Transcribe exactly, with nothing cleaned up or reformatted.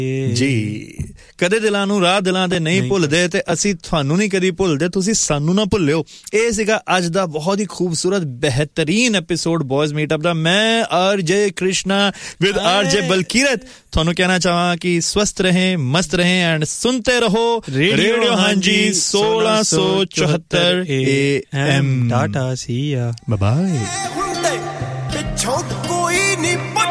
ਜੀ ਕਦੇ ਦਿਲਾਂ ਨੂੰ ਰਾਹ ਦਿਲਾਂ ਦੇ ਨਹੀਂ ਭੁੱਲਦੇ ਤੇ ਅਸੀਂ ਤੁਹਾਨੂੰ ਨਹੀਂ ਕਦੀ ਭੁੱਲਦੇ, ਤੁਸੀਂ ਸਾਨੂੰ ਨਾ ਭੁੱਲਿਓ। ਇਹ ਸੀਗਾ ਅੱਜ ਦਾ ਬਹੁਤ ਹੀ ਖੂਬਸੂਰਤ ਬਿਹਤਰੀਨ ਐਪੀਸੋਡ ਬॉयਜ਼ ਮੀਟਅਪ ਦਾ। ਮੈਂ ਆਰਜੇ ਕ੍ਰਿਸ਼ਨਾ ਵਿਦ ਆਰਜੇ ਬਲਕੀਰਤ ਤੁਹਾਨੂੰ ਕਹਿਣਾ ਚਾਹਾਂ ਕਿ ਸਵਸਥ रहें, मस्त रहें एंड सुनते रहो रेडियो हांजी सोलह सौ चौहत्तर ए एम। टाटा सी या बाय बाय। कोई नहीं